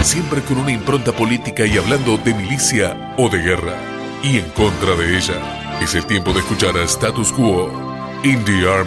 siempre con una impronta política y hablando de milicia o de guerra, y en contra de ella. Es el tiempo de escuchar a Status Quo, In the Army.